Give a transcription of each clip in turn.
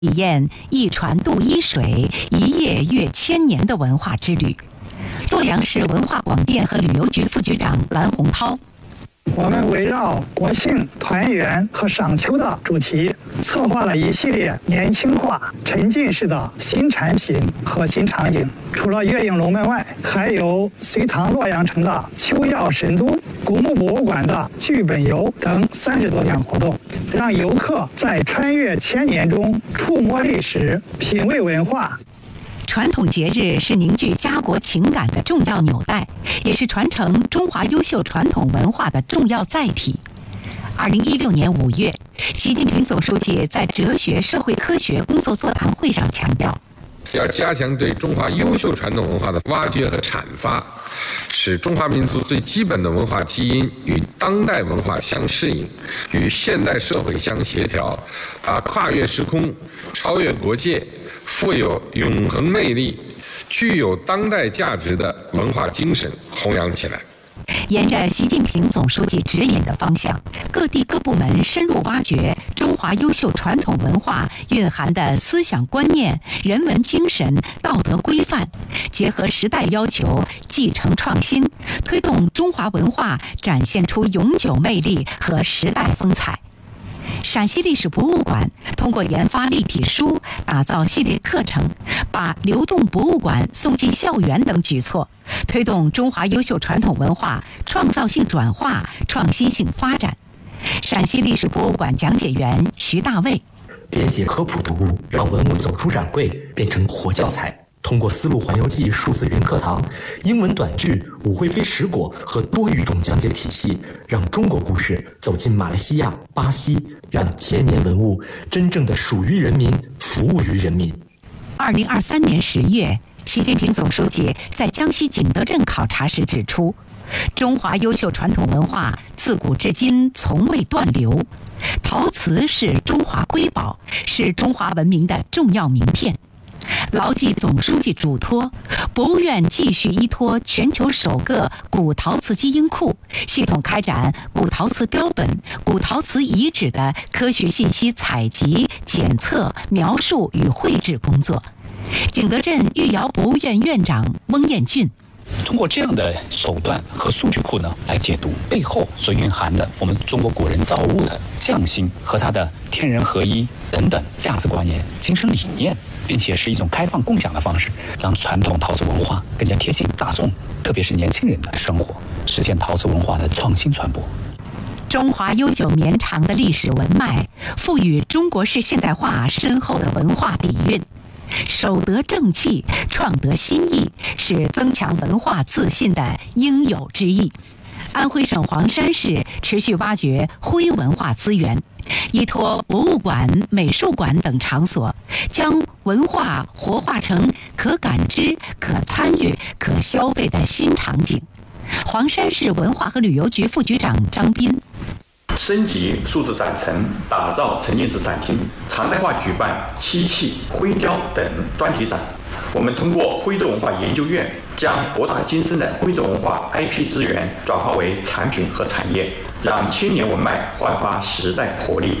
体验一船渡一水，一夜越千年的文化之旅。洛阳市文化广电和旅游局副局长蓝洪涛。 我们围绕国庆、团圆和赏秋的主题，策划了一系列年轻化、沉浸式的新产品和新场景。除了月影龙门外，还有隋唐洛阳城的秋曜神都、古墓博物馆的剧本游等30多项活动，让游客在穿越千年中触摸历史、品味文化。 传统节日是凝聚家国情感的重要纽带，也是传承中华优秀传统文化的重要载体。2016年5月，习近平总书记在哲学社会科学工作座谈会上强调， 要加强对中华优秀传统文化的挖掘和阐发，使中华民族最基本的文化基因与当代文化相适应，与现代社会相协调，把跨越时空、超越国界、富有永恒魅力、具有当代价值的文化精神弘扬起来。 沿着习近平总书记指引的方向，各地各部门深入挖掘中华优秀传统文化蕴含的思想观念、人文精神、道德规范，结合时代要求，继承创新，推动中华文化展现出永久魅力和时代风采。陕西历史博物馆通过研发立体书、打造系列课程，把流动博物馆送进校园等举措，推动中华优秀传统文化创造性转化、创新性发展。陕西历史博物馆讲解员徐大卫编写科普读物，让文物走出展柜，变成活教材。通过丝路环游记数字云课堂、英文短剧、武惠妃食果和多语种讲解体系，让中国故事走进马来西亚、巴西，让千年文物真正的属于人民，服务于人民。 2023年10月，习近平总书记在江西景德镇考察时指出，中华优秀传统文化自古至今从未断流，陶瓷是中华瑰宝，是中华文明的重要名片。牢记总书记嘱托，博物院继续依托全球首个古陶瓷基因库，系统开展古陶瓷标本、古陶瓷遗址的科学信息采集、检测、描述与绘制工作。景德镇御窑博物院院长翁彦俊。 通过这样的手段和数据库呢，来解读背后所蕴含的我们中国古人造物的匠心和它的天人合一等等价值观念、精神理念，并且是一种开放共享的方式，让传统陶瓷文化更加贴近大众，特别是年轻人的生活，实现陶瓷文化的创新传播。 中华悠久绵长的历史文脉，赋予中国式现代化深厚的文化底蕴。守得正气，创得新意，是增强文化自信的应有之义。安徽省黄山市持续挖掘徽文化资源，依托博物馆、美术馆等场所，将文化活化成可感知、可参与、可消费的新场景。黄山市文化和旅游局副局长张斌。 升级数字展陈，打造沉浸式展厅，常态化举办漆器、徽雕等专题展。我们通过徽州文化研究院，将博大精深的徽州文化 IP 资源转化为产品和产业，让千年文脉焕发时代活力。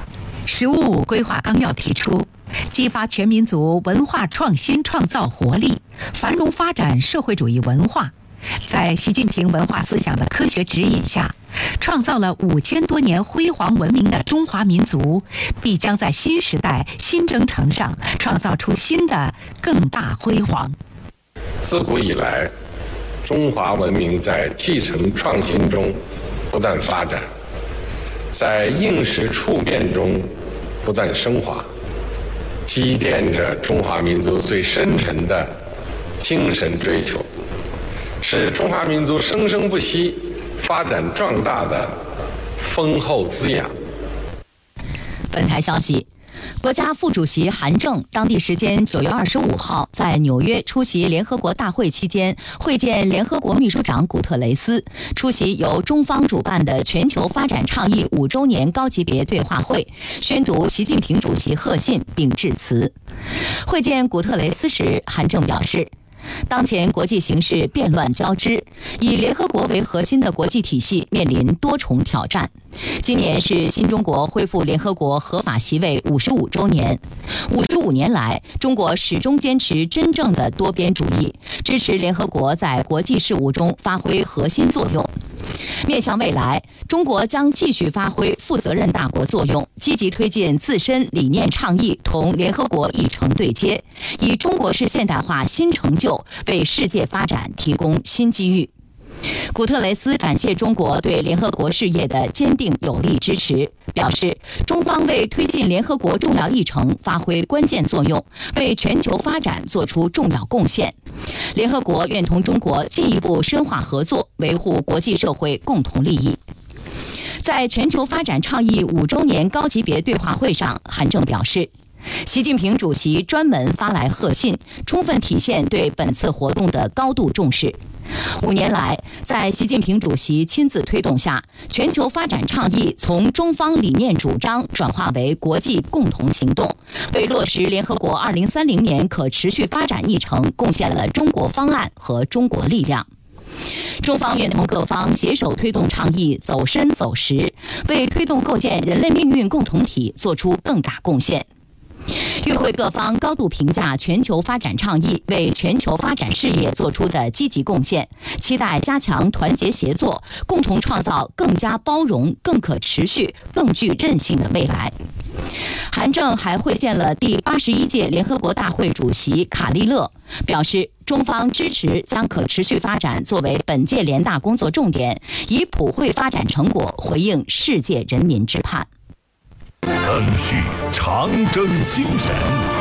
“15五”规划纲要提出，激发全民族文化创新创造活力，繁荣发展社会主义文化。在习近平文化思想的科学指引下，创造了5000多年辉煌文明的中华民族，必将在新时代新征程上创造出新的更大辉煌。 自古以来，中华文明在继承创新中不断发展，在应时处变中不断升华，积淀着中华民族最深沉的精神追求，是中华民族生生不息、发展壮大的丰厚滋养。 本台消息，国家副主席韩正当地时间9月25号在纽约出席联合国大会期间，会见联合国秘书长古特雷斯，出席由中方主办的全球发展倡议5周年高级别对话会，宣读习近平主席贺信并致辞。会见古特雷斯时，韩正表示， 当前国际形势变乱交织，以联合国为核心的国际体系面临多重挑战。今年是新中国恢复联合国合法席位55周年。55年来，中国始终坚持真正的多边主义，支持联合国在国际事务中发挥核心作用。面向未来，中国将继续发挥负责任大国作用，积极推进自身理念倡议同联合国议程对接，以中国式现代化新成就为世界发展提供新机遇。古特雷斯感谢中国对联合国事业的坚定有力支持，表示中方为推进联合国重要议程发挥关键作用，为全球发展做出重要贡献。联合国愿同中国进一步深化合作，维护国际社会共同利益。在全球发展倡议5周年高级别对话会上，韩正表示，习近平主席专门发来贺信，充分体现对本次活动的高度重视。5年来，在习近平主席亲自推动下，全球发展倡议从中方理念主张转化为国际共同行动，为落实联合国2030年可持续发展议程贡献了中国方案和中国力量。中方愿同各方携手推动倡议走深走实，为推动构建人类命运共同体做出更大贡献。与会各方高度评价全球发展倡议为全球发展事业做出的积极贡献，期待加强团结协作，共同创造更加包容、更可持续、更具韧性的未来。韩正还会见了第81届联合国大会主席卡利勒，表示中方支持将可持续发展作为本届联大工作重点，以普惠发展成果回应世界人民之盼。 赓续长征精神，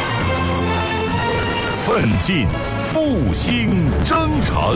奋进复兴征程。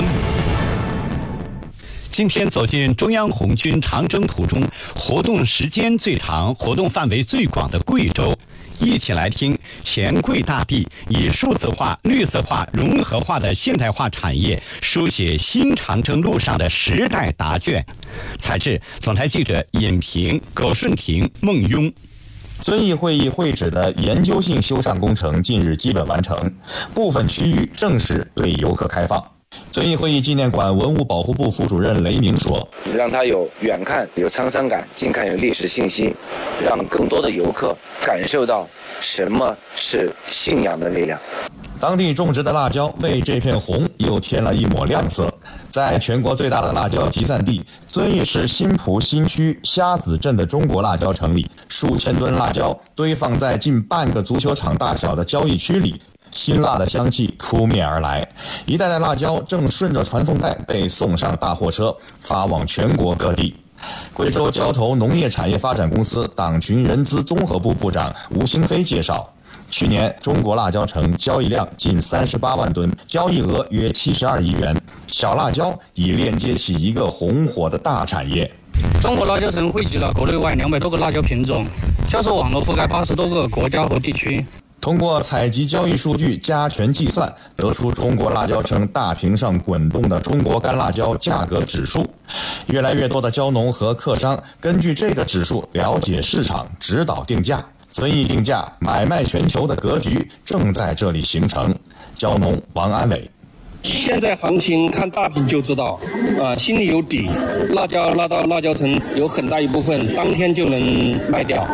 今天走进中央红军长征途中，活动时间最长、活动范围最广的贵州，一起来听黔贵大地以数字化、绿色化、融合化的现代化产业，书写新长征路上的时代答卷。采制总台记者尹平、苟顺平、孟雍。 遵义会议会址的研究性修缮工程近日基本完成，部分区域正式对游客开放。遵义会议纪念馆文物保护部副主任雷明说：“ 让它有远看有沧桑感，近看有历史信息，让更多的游客感受到什么是信仰的力量。” 当地种植的辣椒为这片红又添了一抹亮色。在全国最大的辣椒集散地遵义市新蒲新区虾子镇的中国辣椒城里，数千吨辣椒堆放在近半个足球场大小的交易区里，辛辣的香气扑面而来，一袋袋辣椒正顺着传送带被送上大货车，发往全国各地。贵州交投农业产业发展公司党群人资综合部部长吴兴飞介绍，去年中国辣椒城交易量近38万吨，交易额约72亿元，小辣椒已链接起一个红火的大产业。 中国辣椒城汇集了国内外200多个辣椒品种，销售网络覆盖80多个国家和地区。 通过采集交易数据加权计算，得出中国辣椒城大屏上滚动的中国干辣椒价格指数。越来越多的椒农和客商根据这个指数了解市场，指导定价。遵义定价买卖全球的格局正在这里形成。椒农王安伟： 现在行情看大屏就知道，心里有底。辣椒拉到辣椒城有很大一部分当天就能卖掉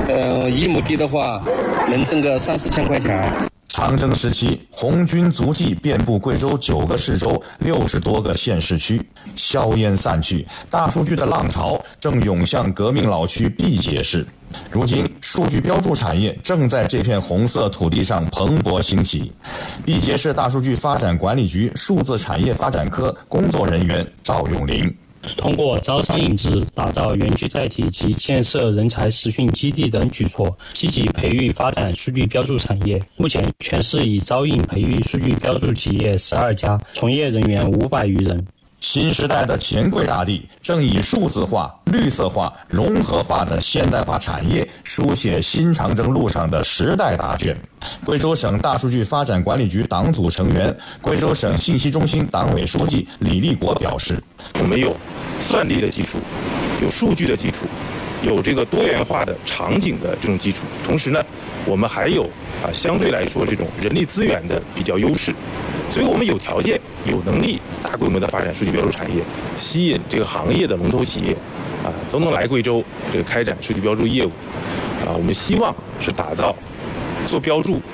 ，1亩地的话能挣个3、4千块钱。 长征时期，红军足迹遍布贵州9个市州、60多个县市区，硝烟散去，大数据的浪潮正涌向革命老区毕节市。如今，数据标注产业正在这片红色土地上蓬勃兴起。毕节市大数据发展管理局数字产业发展科工作人员赵永林： 通过招商引资、打造园区载体及建设人才实训基地等举措，积极培育发展数据标注产业。目前，全市已招引培育数据标注企业12家，从业人员500余人。 新时代的黔贵大地正以数字化、绿色化、融合化的现代化产业书写新长征路上的时代答卷。贵州省大数据发展管理局党组成员、贵州省信息中心党委书记李立国表示：“ 我们有算力的基础，有数据的基础，有这个多元化的场景的这种基础，同时呢，我们还有相对来说这种人力资源的比较优势。 所以我们有条件、有能力大规模的发展数据标注产业，吸引这个行业的龙头企业都能来贵州这个开展数据标注业务我们希望是打造做标注